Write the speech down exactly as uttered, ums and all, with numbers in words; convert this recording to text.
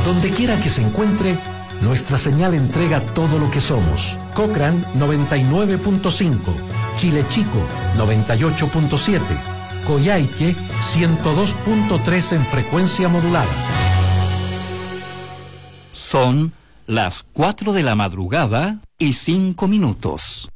Donde quiera que se encuentre, nuestra señal entrega todo lo que somos. Cochrane noventa y nueve punto cinco, Chile Chico noventa y ocho punto siete, Coyhaique ciento dos punto tres en frecuencia modulada. Son las cuatro de la madrugada y cinco minutos.